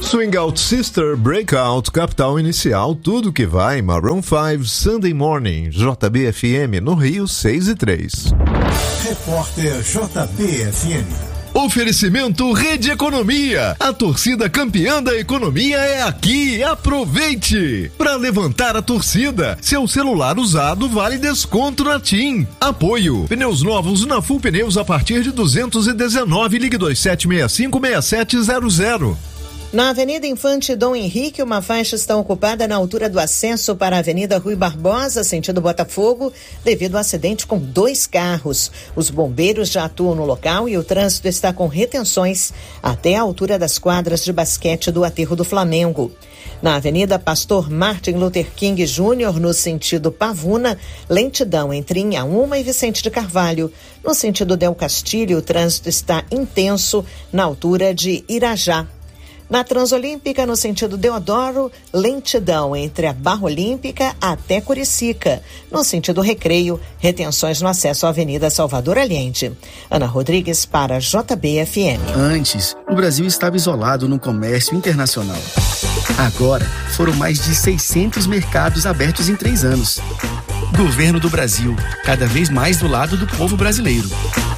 Swing Out Sister, Breakout, Capital Inicial, tudo que vai, Maroon 5, Sunday Morning, JBFM, no Rio 6 e 3. Repórter JBFM. Oferecimento Rede Economia. A torcida campeã da economia é aqui. Aproveite! Para levantar a torcida, seu celular usado vale desconto na TIM. Apoio. Pneus novos na Full Pneus a partir de 219. Ligue 2765-6700. Na Avenida Infante Dom Henrique, uma faixa está ocupada na altura do acesso para a Avenida Rui Barbosa, sentido Botafogo, devido ao acidente com 2 carros. Os bombeiros já atuam no local e o trânsito está com retenções até a altura das quadras de basquete do Aterro do Flamengo. Na Avenida Pastor Martin Luther King Jr., no sentido Pavuna, lentidão entre Inhaúma e Vicente de Carvalho. No sentido Del Castilho, o trânsito está intenso na altura de Irajá. Na Transolímpica, no sentido Deodoro, lentidão entre a Barra Olímpica até Curicica. No sentido Recreio, retenções no acesso à Avenida Salvador Allende. Ana Rodrigues para JBFM. Antes, o Brasil estava isolado no comércio internacional. Agora, foram mais de 600 mercados abertos em 3 anos. Governo do Brasil, cada vez mais do lado do povo brasileiro.